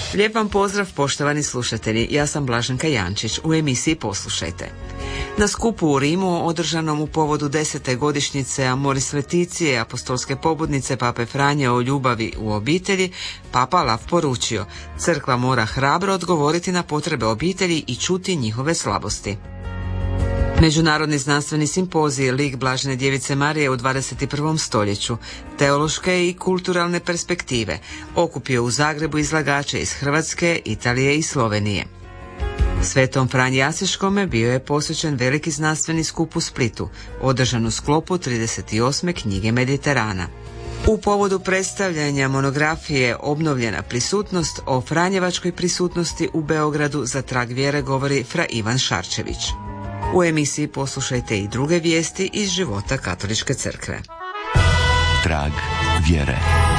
Lijep vam pozdrav, poštovani slušatelji, ja sam Blaženka Jančić, u emisiji Poslušajte. Na skupu u Rimu, održanom u povodu 10. godišnjice Amoris Laetitia, apostolske pobudnice Pape Franje o ljubavi u obitelji, Papa Lav poručio: crkva mora hrabro odgovoriti na potrebe obitelji i čuti njihove slabosti. Međunarodni znanstveni simpozij Lik Blažene djevice Marije u 21. stoljeću, teološke i kulturalne perspektive, okupio u Zagrebu izlagače iz Hrvatske, Italije i Slovenije. Svetom Franji Asiškome bio je posvećen veliki znanstveni skup u Splitu, održan u sklopu 38. knjige Mediterana. U povodu predstavljanja monografije Obnovljena prisutnost o franjevačkoj prisutnosti u Beogradu za trag vjere govori fra Ivan Šarčević. U emisiji poslušajte i druge vijesti iz života Katoličke crkve. Trag vjere.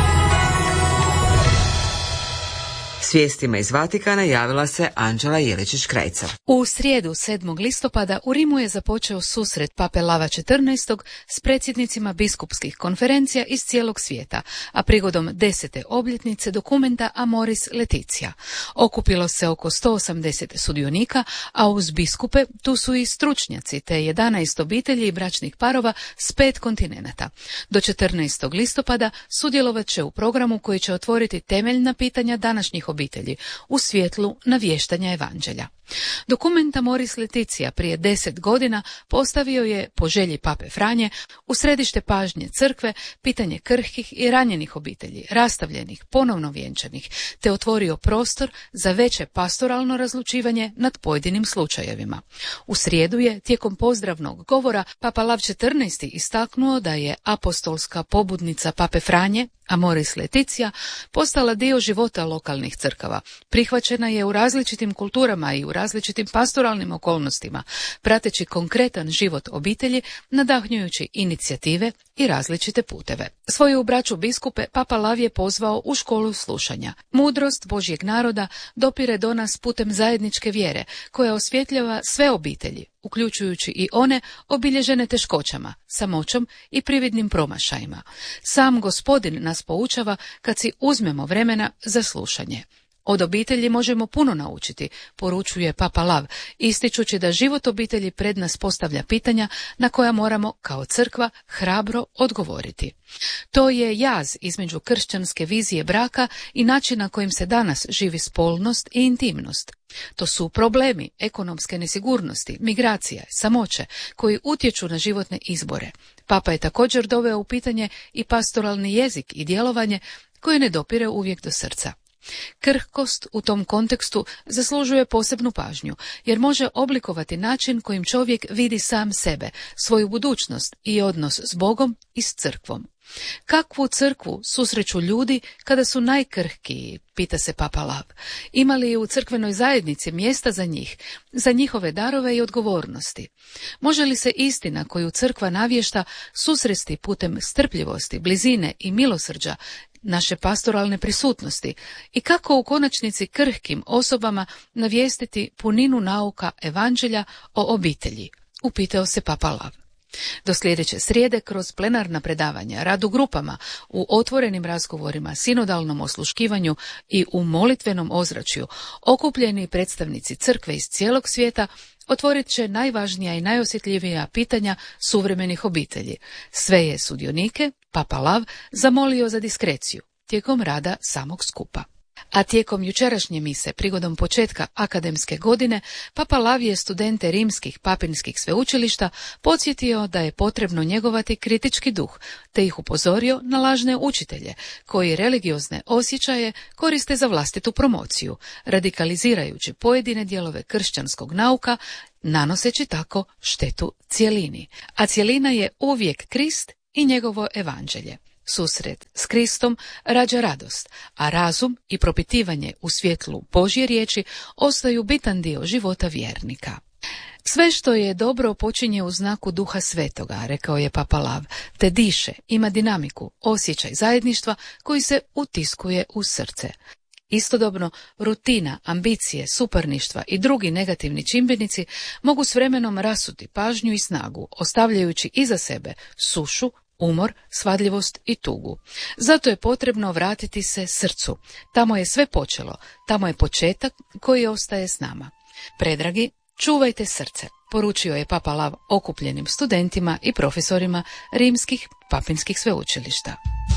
S vijestima iz Vatikana javila se Anđela Jeličić-Krajcar. U srijedu 7. listopada u Rimu je započeo susret Pape Lava XIV s predsjednicima biskupskih konferencija iz cijelog svijeta, a prigodom 10. obljetnice dokumenta Amoris Laetitia. Okupilo se oko 180 sudionika, a uz biskupe tu su i stručnjaci te 11 obitelji i bračnih parova s 5 kontinenata. Do 14. listopada sudjelovat će u programu koji će otvoriti temeljna pitanja današnjih obitelji u svjetlu navještanja evanđelja. Dokument Amoris Laetitia prije 10 godina postavio je, po želji Pape Franje, u središte pažnje crkve pitanje krhkih i ranjenih obitelji, rastavljenih, ponovno vjenčanih, te otvorio prostor za veće pastoralno razlučivanje nad pojedinim slučajevima. U srijedu je, tijekom pozdravnog govora, Papa Lav XIV istaknuo da je apostolska pobudnica Pape Franje, Amoris Laetitia, postala dio života lokalnih crkava. Prihvaćena je u različitim kulturama i u različitim pastoralnim okolnostima, prateći konkretan život obitelji, nadahnjujući inicijative i različite puteve. Svoju braću biskupe Papa Lav je pozvao u školu slušanja. Mudrost Božjeg naroda dopire do nas putem zajedničke vjere, koja osvjetljava sve obitelji, uključujući i one obilježene teškoćama, samoćom i prividnim promašajima. Sam Gospodin nas poučava kad si uzmemo vremena za slušanje. Od obitelji možemo puno naučiti, poručuje Papa Lav, ističući da život obitelji pred nas postavlja pitanja na koja moramo kao crkva hrabro odgovoriti. To je jaz između kršćanske vizije braka i načina kojim se danas živi spolnost i intimnost. To su problemi ekonomske nesigurnosti, migracija, samoće, koji utječu na životne izbore. Papa je također doveo u pitanje i pastoralni jezik i djelovanje koje ne dopire uvijek do srca. Krhkost u tom kontekstu zaslužuje posebnu pažnju, jer može oblikovati način kojim čovjek vidi sam sebe, svoju budućnost i odnos s Bogom i s crkvom. Kakvu crkvu susreću ljudi kada su najkrhkiji, pita se Papa Lav. Ima li u crkvenoj zajednici mjesta za njih, za njihove darove i odgovornosti? Može li se istina koju crkva navješta susresti putem strpljivosti, blizine i milosrđa, naše pastoralne prisutnosti, i kako u konačnici krhkim osobama navijestiti puninu nauka evanđelja o obitelji, upitao se Papa Lav. Do sljedeće srijede kroz plenarna predavanja, rad u grupama, u otvorenim razgovorima, sinodalnom osluškivanju i u molitvenom ozračju, okupljeni predstavnici crkve iz cijelog svijeta otvorit će najvažnija i najosjetljivija pitanja suvremenih obitelji. Sve je sudionike Papa Lav zamolio za diskreciju tijekom rada samog skupa. A tijekom jučerašnje mise, prigodom početka akademske godine, Papa Lav je studente rimskih papinskih sveučilišta podsjetio da je potrebno njegovati kritički duh, te ih upozorio na lažne učitelje, koji religiozne osjećaje koriste za vlastitu promociju, radikalizirajući pojedine dijelove kršćanskog nauka, nanoseći tako štetu cjelini. A cjelina je uvijek Krist i njegovo evanđelje. Susret s Kristom rađa radost, a razum i propitivanje u svjetlu Božje riječi ostaju bitan dio života vjernika. Sve što je dobro počinje u znaku Duha Svetoga, rekao je Papa Lav, te diše, ima dinamiku, osjećaj zajedništva koji se utiskuje u srce. Istodobno, rutina, ambicije, suparništva i drugi negativni čimbenici mogu s vremenom rasuti pažnju i snagu, ostavljajući iza sebe sušu, umor, svadljivost i tugu. Zato je potrebno vratiti se srcu. Tamo je sve počelo, tamo je početak koji ostaje s nama. Predragi, čuvajte srce, poručio je Papa Lav okupljenim studentima i profesorima rimskih papinskih sveučilišta.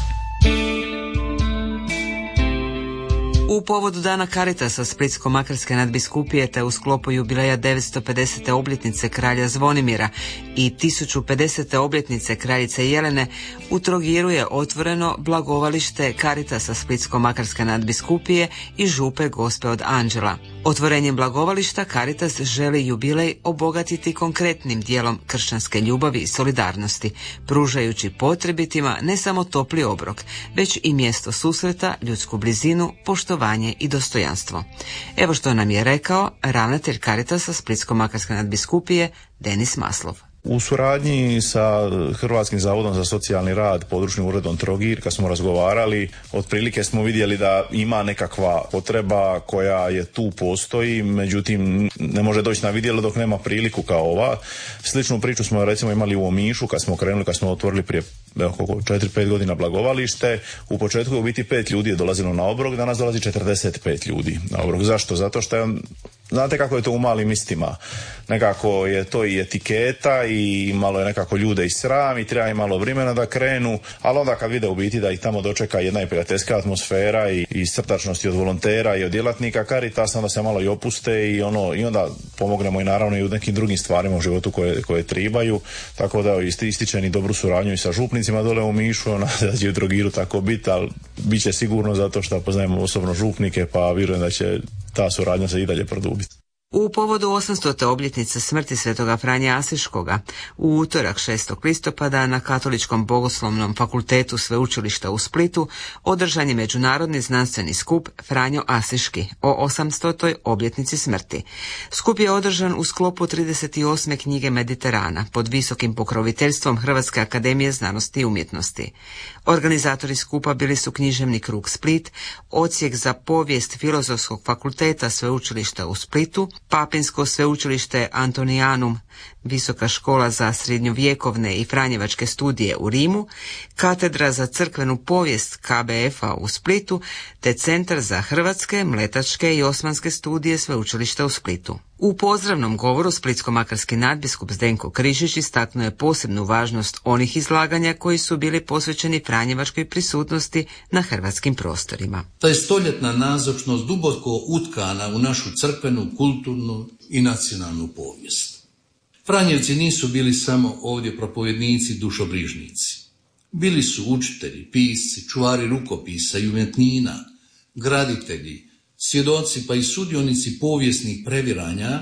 U povodu Dana Caritasa Splitsko-makarske nadbiskupije te u sklopu jubileja 950. obljetnice kralja Zvonimira i 1050. obljetnice kraljice Jelene u Trogiru je otvoreno blagovalište Caritasa Splitsko-makarske nadbiskupije i župe Gospe od Anđela. Otvorenjem blagovališta Caritas želi jubilej obogatiti konkretnim dijelom kršćanske ljubavi i solidarnosti, pružajući potrebitima ne samo topli obrok, već i mjesto susreta, ljudsku blizinu, poštovanje i dostojanstvo. Evo što nam je rekao ravnatelj Caritasa Splitsko-makarske nadbiskupije Denis Maslov. U suradnji sa Hrvatskim zavodom za socijalni rad, područnim uredom Trogir, kad smo razgovarali, otprilike smo vidjeli da ima nekakva potreba koja je tu postoji, međutim ne može doći na vidjelo dok nema priliku kao ova. Sličnu priču smo recimo imali u Omišu kad smo otvorili prije oko 4-5 godina blagovalište. U početku je u biti 5 ljudi je dolazilo na obrok, danas dolazi 45 ljudi na obrok. Zašto? Zato što je, znate kako je to u malim mistima. Nekako je to i etiketa i malo je nekako ljude i sram i treba i malo vremena da krenu, ali onda kad vide u biti da ih tamo dočeka jedna i prijateljska atmosfera i srdačnosti od volontera i od djelatnika Caritasa, onda se malo i opuste i onda pomognemo i naravno i u nekim drugim stvarima u životu koje tribaju, tako da ističem i dobru suradnju i sa župnicima dole u Mišu, da će u Trogiru tako biti, ali bit će sigurno zato što poznajemo osobno župnike, pa vjerujem da će ta suradnja se i dalje produbiti. U povodu 800. obljetnice smrti svetoga Franje Asiškoga u utorak 6. listopada na Katoličkom bogoslovnom fakultetu sveučilišta u Splitu održan je međunarodni znanstveni skup Franjo Asiški o 800. obljetnici smrti. Skup je održan u sklopu 38. knjige Mediterana pod visokim pokroviteljstvom Hrvatske akademije znanosti i umjetnosti. Organizatori skupa bili su Književni krug Split, Odsjek za povijest Filozofskog fakulteta sveučilišta u Splitu, Papinsko sveučilište Antonianum, Visoka škola za srednjovjekovne i franjevačke studije u Rimu, Katedra za crkvenu povijest KBF-a u Splitu, te Centar za hrvatske, mletačke i osmanske studije sveučilišta u Splitu. U pozdravnom govoru splitsko-makarski nadbiskup Zdenko Križić istaknuo je posebnu važnost onih izlaganja koji su bili posvećeni franjevačkoj prisutnosti na hrvatskim prostorima. Ta je stoljetna nazočnost duboko utkana u našu crkvenu, kulturnu i nacionalnu povijest. Franjevci nisu bili samo ovdje propovjednici, dušobrižnici. Bili su učitelji, pisci, čuvari rukopisa i umjetnina, graditelji, svjedoci pa i sudionici povijesnih previranja,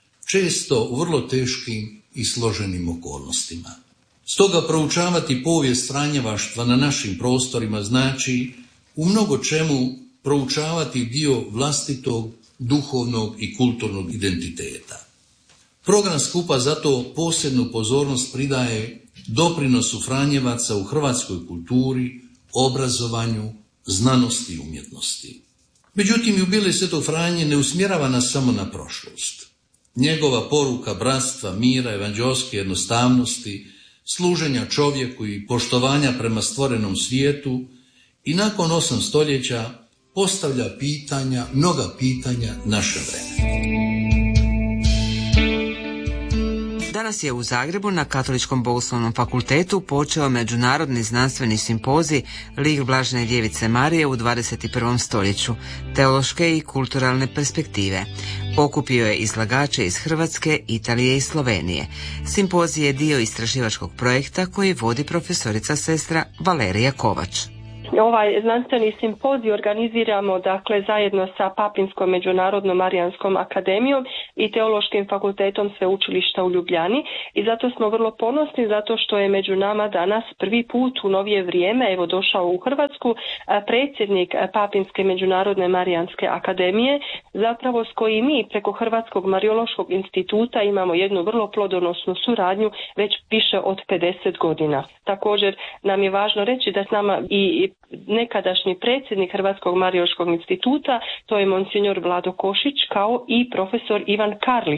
često u vrlo teškim i složenim okolnostima. Stoga proučavati povijest franjevaštva na našim prostorima znači u mnogo čemu proučavati dio vlastitog, duhovnog i kulturnog identiteta. Program skupa zato posebnu pozornost pridaje doprinosu Franjevaca u hrvatskoj kulturi, obrazovanju, znanosti i umjetnosti. Međutim, jubilej Svetog Franje ne usmjerava nas samo na prošlost. Njegova poruka bratstva, mira, evanđelske jednostavnosti, služenja čovjeku i poštovanja prema stvorenom svijetu i nakon 8 stoljeća postavlja pitanja, mnoga pitanja našem vremenu. Danas je u Zagrebu na Katoličkom bogoslovnom fakultetu počeo međunarodni znanstveni simpozij Lik Blažene Djevice Marije u 21. stoljeću, teološke i kulturalne perspektive. Okupio je izlagače iz Hrvatske, Italije i Slovenije. Simpozij je dio istraživačkog projekta koji vodi profesorica sestra Valerija Kovač. Ovaj znanstveni simpozij organiziramo zajedno sa Papinskom međunarodnom Marijanskom akademijom i Teološkim fakultetom sveučilišta u Ljubljani i zato smo vrlo ponosni zato što je među nama danas prvi put u novije vrijeme došao u Hrvatsku predsjednik Papinske međunarodne Marijanske akademije, zapravo s kojim mi preko Hrvatskog Marijološkog instituta imamo jednu vrlo plodonosnu suradnju već više od 50 godina. Također nam je važno reći da s nama i nekadašnji predsjednik Hrvatskog Marijološkog instituta, to je monsignor Vlado Košić, kao i profesor Ivan Karlić.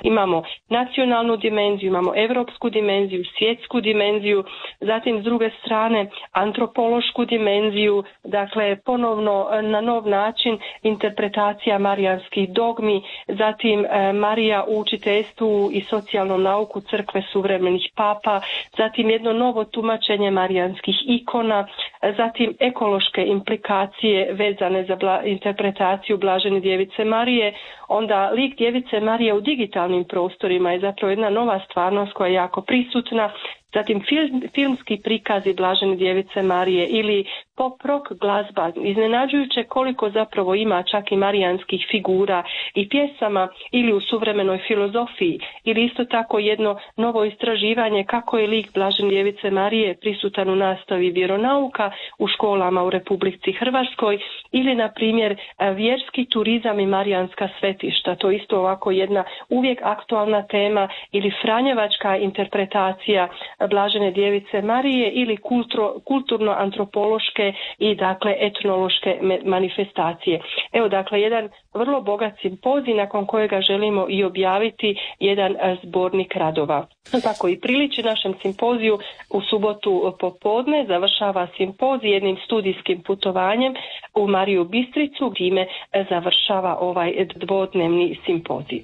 Imamo nacionalnu dimenziju, imamo europsku dimenziju, svjetsku dimenziju, zatim s druge strane antropološku dimenziju, dakle ponovno na nov način interpretacija marijanskih dogmi, zatim Marija u učiteljstvu i socijalnom nauku crkve suvremenih papa, zatim jedno novo tumačenje marijanskih ikona, zatim ekološke implikacije vezane za interpretaciju Blažene djevice Marije, onda lik djevice Marije u digitalnim prostorima je zapravo jedna nova stvarnost koja je jako prisutna, zatim filmski prikazi Blažene djevice Marije ili pop rock glazba, iznenađujuće koliko zapravo ima čak i marijanskih figura i pjesama ili u suvremenoj filozofiji, ili isto tako jedno novo istraživanje kako je lik Blažene djevice Marije prisutan u nastavi vjeronauka u školama u Republici Hrvatskoj, ili na primjer vjerski turizam i marijanska svetišta, to isto ovako jedna uvijek aktualna tema, ili franjevačka interpretacija Blažene djevice Marije ili kulturno-antropološke i dakle etnološke manifestacije. Evo dakle jedan vrlo bogat simpozij nakon kojega želimo i objaviti jedan zbornik radova. Tako i priliči našem simpoziju u subotu popodne završava simpozij jednim studijskim putovanjem u Mariju Bistricu, time završava ovaj dvodnevni simpozij.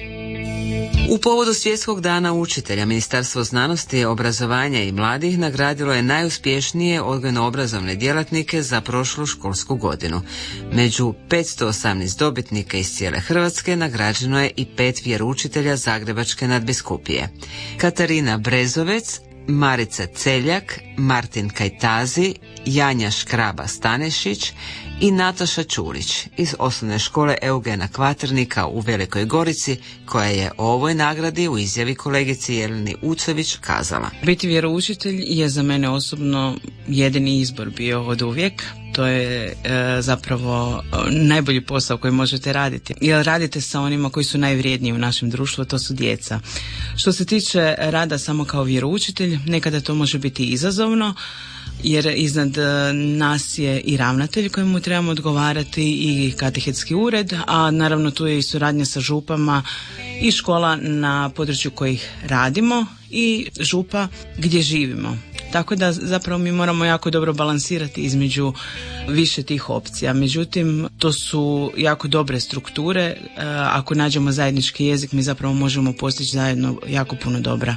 U povodu Svjetskog dana učitelja Ministarstvo znanosti, obrazovanja i mladih nagradilo je najuspješnije odgojno-obrazovne djelatnike za prošlu školsku godinu. Među 518 dobitnika iz cijele Hrvatske nagrađeno je i 5 vjeroučitelja Zagrebačke nadbiskupije. Katarina Brezovec, Marica Celjak, Martin Kajtazi, Janja Škraba-Stanešić i Nataša Čurić iz osnovne škole Eugena Kvaternika u Velikoj Gorici, koja je o ovoj nagradi u izjavi kolegici Jeleni Ucević kazala: Biti vjeroučitelj je za mene osobno jedini izbor bio od uvijek. To je zapravo najbolji posao koji možete raditi. Jer radite sa onima koji su najvrijedniji u našem društvu, to su djeca. Što se tiče rada samo kao vjeroučitelj, nekada to može biti izazovno, jer iznad nas je i ravnatelj kojemu trebamo odgovarati i katehetski ured, a naravno tu je i suradnja sa župama i škola na području kojih radimo i župa gdje živimo. Tako da zapravo mi moramo jako dobro balansirati između više tih opcija. Međutim, to su jako dobre strukture. Ako nađemo zajednički jezik, mi zapravo možemo postići zajedno jako puno dobra.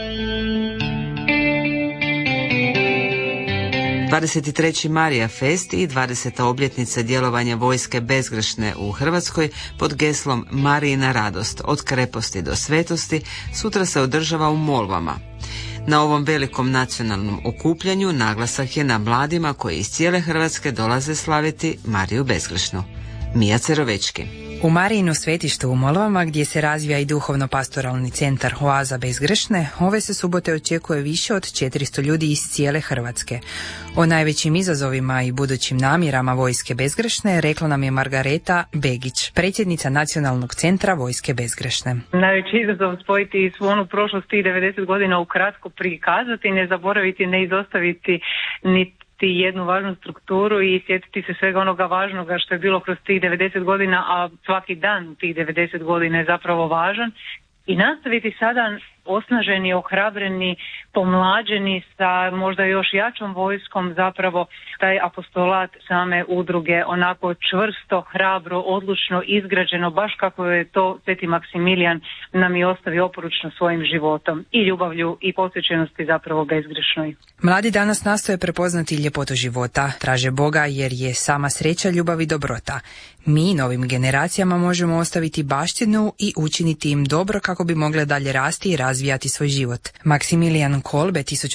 23. Marija Fest i 20. obljetnica djelovanja vojske bezgrešne u Hrvatskoj pod geslom Marijina radost od kreposti do svetosti sutra se održava u Molvama. Na ovom velikom nacionalnom okupljanju naglasak je na mladima koji iz cijele Hrvatske dolaze slaviti Mariju bezgrešnu. Mija Cerovečki. U Marijinu svetištu u Molvama, gdje se razvija i duhovno-pastoralni centar Oaza bezgrešne, ove se subote očekuje više od 400 ljudi iz cijele Hrvatske. O najvećim izazovima i budućim namjerama vojske bezgrešne rekla nam je Margareta Begić, predsjednica Nacionalnog centra vojske bezgrešne. Najveći izazov spojiti svu onu prošlost tih 90 godina ukratko prikazati, ne zaboraviti, ne izostaviti ni jednu važnu strukturu i sjetiti se svega onoga važnoga što je bilo kroz tih 90 godina, a svaki dan tih 90 godina je zapravo važan, i nastaviti sada osnaženi, ohrabreni, pomlađeni sa možda još jačom vojskom zapravo taj apostolat same udruge onako čvrsto, hrabro, odlučno izgrađeno, baš kako je to Sveti Maksimilijan nam i ostavi oporučno svojim životom i ljubavlju i posvećenosti zapravo bezgrešnoj. Mladi danas nastoje prepoznati ljepotu života, traže Boga jer je sama sreća, ljubav i dobrota. Mi novim generacijama možemo ostaviti baštinu i učiniti im dobro kako bi mogle dalje rasti i razvijati svoj život. Maksimilijan Kolbe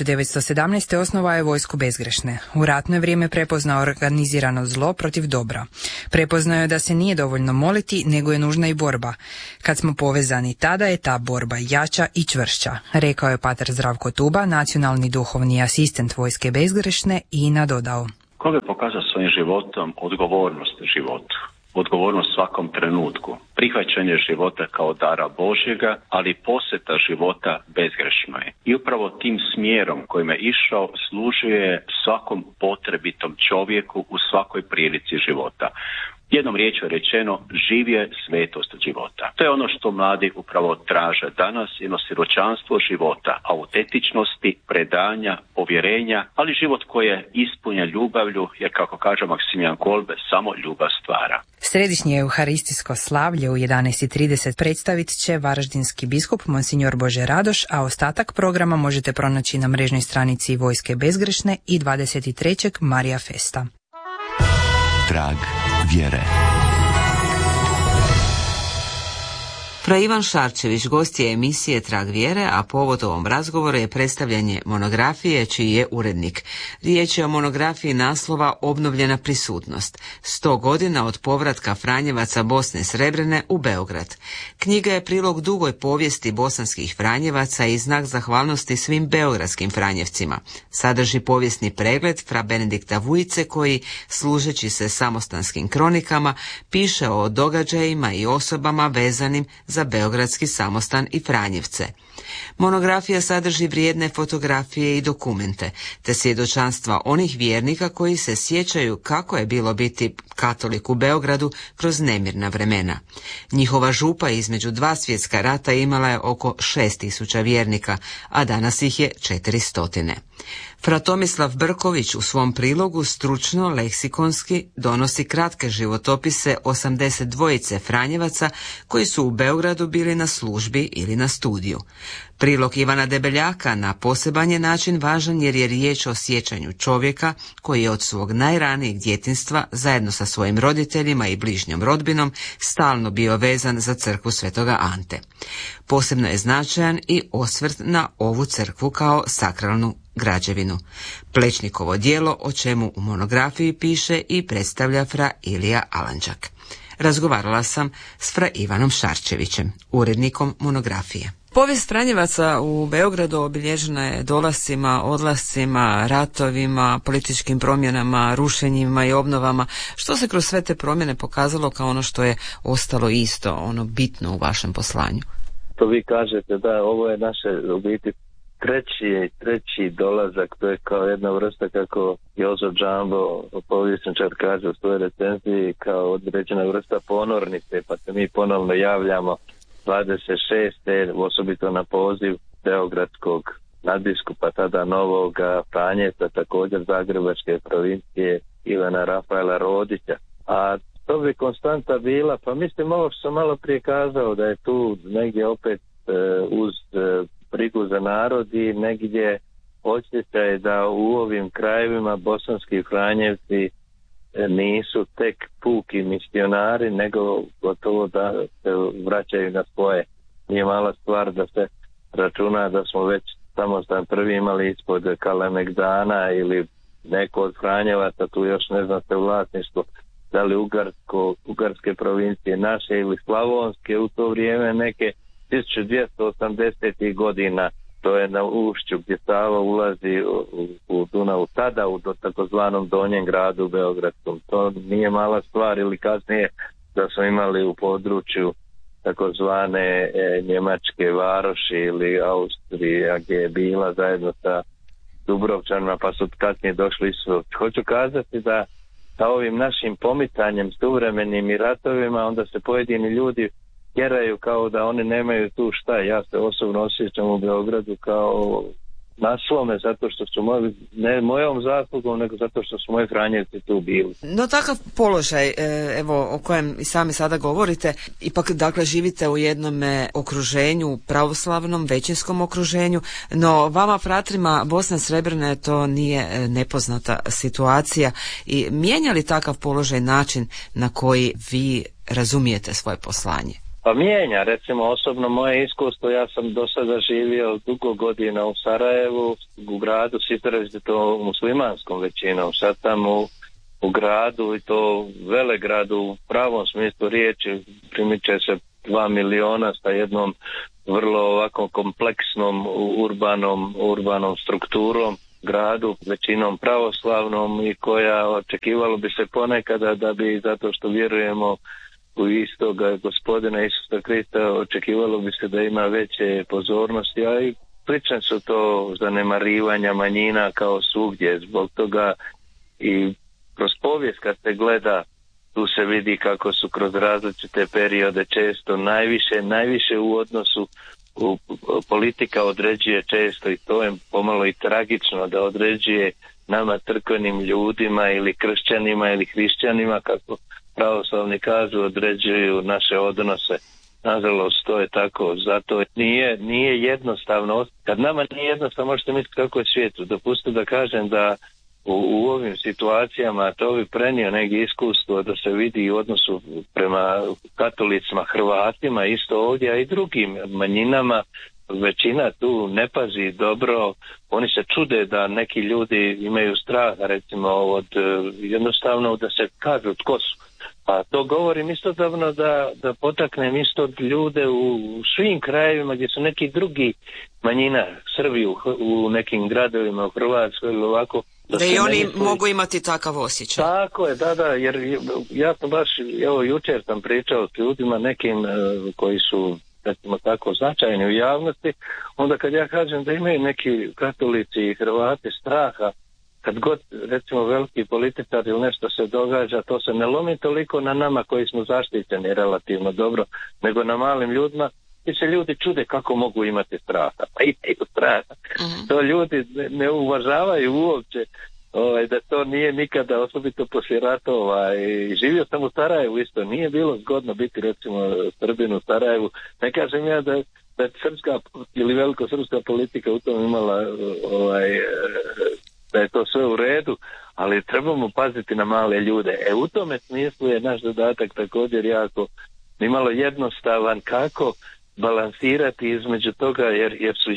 1917. osnovao je vojsku bezgrešne. U ratno je vrijeme prepoznao organizirano zlo protiv dobra. Prepoznao je da se nije dovoljno moliti, nego je nužna i borba. Kad smo povezani, tada je ta borba jača i čvršća, rekao je pater Zdravko Tuba, nacionalni duhovni asistent vojske bezgrešne, i nadodao. Kolbe pokazao svojim životom odgovornost životu. Odgovornost svakom trenutku, prihvaćanje života kao dara Božjega, ali posjeta života bezgrešno je. I upravo tim smjerom kojim je išao služio je svakom potrebitom čovjeku u svakoj prilici života. Jednom riječju rečeno, živje svetost života. To je ono što mladi upravo traže danas, jedno siročanstvo života, autentičnosti, predanja, povjerenja, ali život koji je ispunjen ljubavlju, jer kako kaže Maksimilijan Kolbe, samo ljubav stvara. Središnje euharistijsko slavlje u 11:30 predstavit će varaždinski biskup Monsignor Bože Radoš, a ostatak programa možete pronaći na mrežnoj stranici Vojske bezgrešne i 23. Marija Festa. Trag vjere. Fra Ivan Šarčević gost je emisije Trag vjere, a povod ovom razgovoru je predstavljanje monografije čiji je urednik. Riječ je o monografiji naslova Obnovljena prisutnost. 100 godina od povratka Franjevaca Bosne Srebrene u Beograd. Knjiga je prilog dugoj povijesti bosanskih Franjevaca i znak zahvalnosti svim beogradskim Franjevcima. Sadrži povijesni pregled fra Benedikta Vujice koji, služeći se samostanskim kronikama, piše o događajima i osobama vezanim za beogradski samostan i Franjevce. Monografija sadrži vrijedne fotografije i dokumente, te svjedočanstva onih vjernika koji se sjećaju kako je bilo biti katolik u Beogradu kroz nemirna vremena. Njihova župa između 2 svjetska rata imala je oko 6.000 vjernika, a danas ih je 400. Fra Tomislav Brković u svom prilogu stručno, leksikonski donosi kratke životopise 82 Franjevaca koji su u Beogradu bili na službi ili na studiju. Prilog Ivana Debeljaka na poseban je način važan jer je riječ o sjećanju čovjeka koji je od svog najranijeg djetinjstva zajedno sa svojim roditeljima i bližnjom rodbinom stalno bio vezan za crkvu Svetoga Ante. Posebno je značajan i osvrt na ovu crkvu kao sakralnu građevinu. Plečnikovo djelo o čemu u monografiji piše i predstavlja fra Ilija Alanđak. Razgovarala sam s fra Ivanom Šarčevićem, urednikom monografije. Povijest Franjevaca u Beogradu obilježena je dolascima, odlascima, ratovima, političkim promjenama, rušenjima i obnovama. Što se kroz sve te promjene pokazalo kao ono što je ostalo isto, ono bitno u vašem poslanju? To vi kažete da ovo je naše u biti treći dolazak, to je kao jedna vrsta kako Jozo Džambo, povjesničar, kaže u svojoj recenziji, kao određena vrsta ponornice, pa se mi ponovno javljamo 26. osobito na poziv beogradskog nadbiskupa, tada novoga Franjevca, također Zagrebačke provincije, Ivana Rafaela Rodića. A to bi konstanta bila, pa mislim ovo što sam malo prije kazao, da je tu negdje opet uz brigu za narod i negdje osjećaj da u ovim krajevima bosanski Franjevci nisu tek puki misionari, nego gotovo da se vraćaju na svoje. Nije mala stvar da se računa da smo već samostan prvi imali ispod Kalemegdana ili neko od Franjevaca, tu još ne znam se vlasništvo, da li ugarske provincije naše ili slavonske u to vrijeme neke 1280. godina, to je na ušću gdje Sava ulazi u Dunavu, tada u takozvanom Donjem gradu Beogradskom. To nije mala stvar, ili kasnije da smo imali u području takozvane Njemačke varoši ili Austrija gdje je bila zajedno sa Dubrovčanima, pa su kasnije došli su. Hoću kazati da sa ovim našim pomicanjem suvremenim i ratovima onda se pojedini ljudi tjeraju kao da oni nemaju tu šta. Ja se osobno osjećam u Beogradu kao na svome, zato što su ne mojom zaslugom, nego zato što su moji Franjevci tu bili. No takav položaj, evo, o kojem i sami sada govorite, ipak dakle živite u jednom okruženju, pravoslavnom, većinskom okruženju, no vama fratrima Bosna Srebrna to nije nepoznata situacija i mijenja li takav položaj način na koji vi razumijete svoje poslanje? Pa mijenja, recimo osobno moje iskustvo, ja sam do sada živio dugo godina u Sarajevu, u gradu Sitarac, to muslimanskom većinom, sad tamo u gradu i to velegradu u pravom smislu riječi primiče se 2 miliona sa jednom vrlo ovako kompleksnom urbanom strukturom gradu, većinom pravoslavnom i koja očekivalo bi se ponekada da bi, zato što vjerujemo u istoga gospodina Isusa Krista, očekivalo bi se da ima veće pozornosti, a i slične su to zanemarivanja manjina kao svugdje. Zbog toga i kroz povijest kad se gleda Tu se vidi kako su kroz različite periode često najviše u odnosu politika određuje često, i to je pomalo i tragično, da određuje nama crkvenim ljudima ili kršćanima ili hrišćanima, kako pravoslavni kažu, određuju naše odnose. Nažalost, to je tako. Zato nije jednostavno. Kad nama nije jednostavno, možete misliti kako je svijetu. Dopustite da kažem da u ovim situacijama to bi prenio negdje iskustvo da se vidi u odnosu prema katolicima, Hrvatima, isto ovdje, a i drugim manjinama. Većina tu ne pazi dobro, oni se čude da neki ljudi imaju straha, recimo, od jednostavno da se kažu tko su. Pa to govorim istodobno da potaknem isto ljude u svim krajevima gdje su neki drugi manjina, Srbi u nekim gradovima u Hrvatskoj ili ovako. Da i oni mogu imati takav osjećaj. Tako je, da, jer ja sam baš, evo jučer sam pričao s ljudima nekim koji su, recimo tako, značajni u javnosti, onda kad ja kažem da imaju neki katolici i Hrvati straha, kad god, recimo, veliki političar ili nešto se događa, to se ne lomi toliko na nama koji smo zaštićeni relativno dobro, nego na malim ljudima, i se ljudi čude kako mogu imati straha. Pa imaju straha. To ljudi ne uvažavaju uopće, da to nije nikada, osobito poslije ratova. Živio sam u Sarajevu isto, nije bilo zgodno biti, recimo, Srbin u Sarajevu. Ne kažem ja da srpska ili velikosrpska politika u tom imala da je to sve u redu, ali trebamo paziti na male ljude. U tome smislu je naš zadatak također jako nimalo jednostavan, kako balansirati između toga, jer su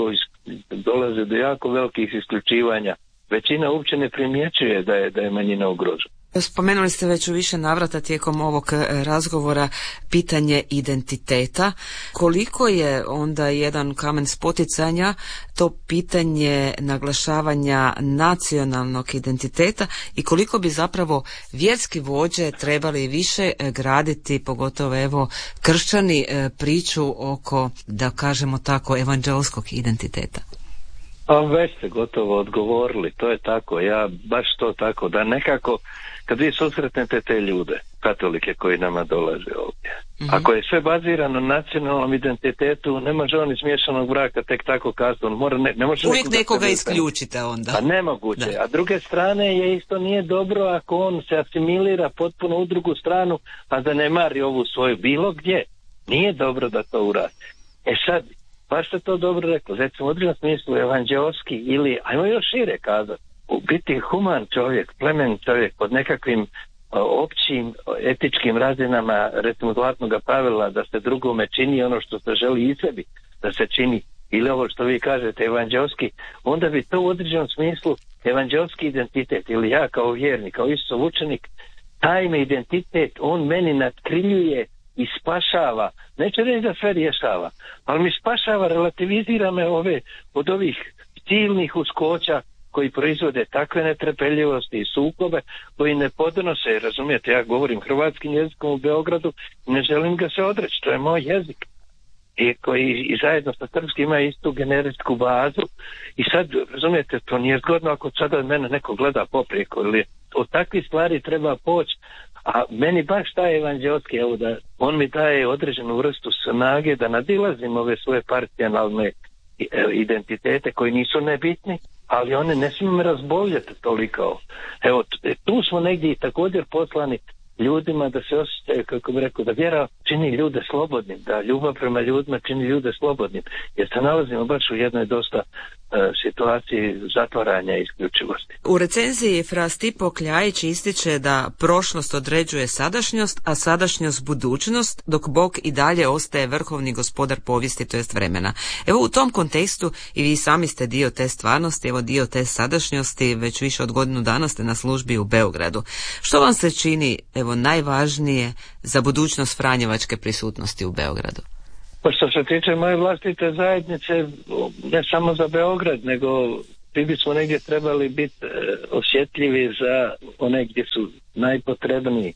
dolaze do jako velikih isključivanja. Većina uopće ne primjećuje da je manjina ugrožena. Spomenuli ste već u više navrata tijekom ovog razgovora pitanje identiteta. Koliko je onda jedan kamen spoticanja to pitanje naglašavanja nacionalnog identiteta i koliko bi zapravo vjerski vođe trebali više graditi, pogotovo evo kršćani, priču oko, da kažemo tako, evanđelskog identiteta? Pa već ste gotovo odgovorili, to je tako, ja baš to tako, da nekako kad vi susretnete te ljude, katolike koji nama dolaze ovdje, ako je sve bazirano na nacionalnom identitetu, ne može on iz miješanog braka tek tako kazati, ne može uvijek nekoga isključite onda. Pa nemoguće, a druge strane je isto nije dobro ako on se asimilira potpuno u drugu stranu, a zanemari ovu svoju bilo gdje. Nije dobro da to uradi. Sad, baš ste to dobro rekli, recimo u određenom smislu evanđelski ili, ajmo još šire kazati, biti human čovjek, plemen čovjek pod nekakvim općim etičkim razinama, recimo zlatnog pravila da se drugome čini ono što se želi i sebi da se čini, ili ovo što vi kažete evanđelski, onda bi to u određenom smislu evanđelski identitet, ili ja kao vjernik, kao Isusov učenik, taj me identitet, on meni natkriljuje i spašava, neće reći da sve rješava, ali mi spašava, relativizira me od ovih silnih uskoća koji proizvode takve netrpeljivosti i sukobe koji ne podnose, razumijete, ja govorim hrvatskim jezikom u Beogradu, ne želim ga se odreći, to je moj jezik i koji i zajedno sa srpskim ima istu generičku bazu i sad, razumijete, to nije zgodno ako sada od mene neko gleda poprijeko, ili od takvih stvari treba poći. A meni baš taj evanđelski, evo da on mi daje određenu vrstu snage da nadilazim ove svoje parcijalne identitete koji nisu nebitni, ali one ne smiju me razboljeti toliko. Evo, tu smo negdje također poslani ljudima da se osjećaju, kako bi rekao, da vjera čini ljude slobodnim, da ljubav prema ljudima čini ljude slobodnim, jer se nalazimo baš u jednoj dosta situaciji zatvaranja i isključivosti. U recenziji fra Stipo Kljajić ističe da prošlost određuje sadašnjost, a sadašnjost budućnost, dok Bog i dalje ostaje vrhovni gospodar povijesti, to jest vremena. Evo u tom kontekstu i vi sami ste dio te stvarnosti, evo dio te sadašnjosti, već više od godinu dana ste na službi u Beogradu. Što vam se čini evo najvažnije za budućnost franjevačke prisutnosti u Beogradu? Pa što se tiče moje vlastite zajednice, ne samo za Beograd, nego svi bismo negdje trebali biti osjetljivi za one gdje su najpotrebniji.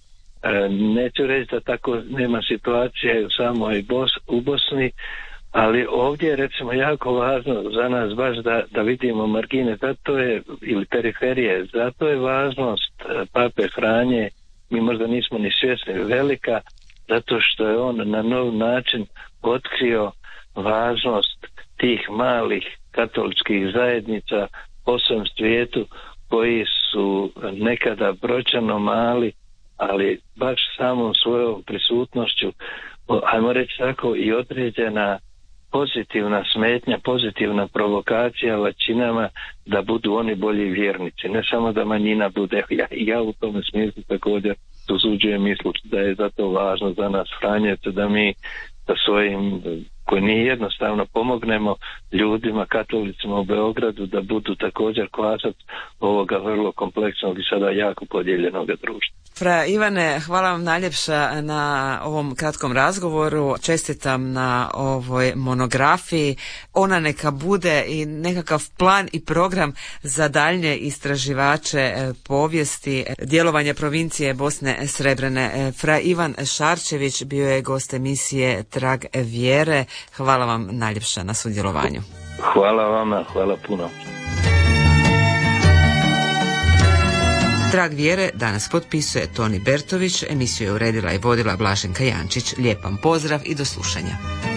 Neću reći da tako nema situacije u samoj u Bosni, ali ovdje je recimo jako važno za nas baš da vidimo margine, zato je, ili periferije, zato je važnost Pape Franje mi možda nismo ni svjesni, velika, zato što je on na nov način otkrio važnost tih malih katoličkih zajednica po svom svijetu, koji su nekada brojčano mali, ali baš samom svojom prisutnošću, ajmo reći tako, i određena pozitivna smetnja, pozitivna provokacija većinama da budu oni bolji vjernici. Ne samo da manjina bude, ja u tome smislu također usuđujem mislu da je zato važno za nas Franjevce da mi sa svojim, koji nije jednostavno, pomognemo ljudima, katolicima u Beogradu da budu također kvasac ovoga vrlo kompleksnog i sada jako podijeljenog društva. Fra Ivane, hvala vam najljepša na ovom kratkom razgovoru. Čestitam na ovoj monografiji. Ona neka bude i nekakav plan i program za daljnje istraživače povijesti djelovanja provincije Bosne Srebrene. Fra Ivan Šarčević bio je gost emisije Trag vjere. Hvala vam najljepša na sudjelovanju. Hvala vama, hvala puno. Trag vjere danas potpisuje Toni Bertović, emisiju je uredila i vodila Blaženka Jančić. Lijep vam pozdrav i do slušanja.